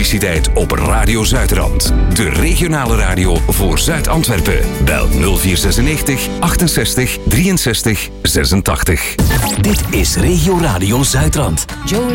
publiciteit op Radio Zuidrand. De regionale radio voor Zuid-Antwerpen. Bel 0496 68 63 86. Dit is Regio Radio Zuidrand.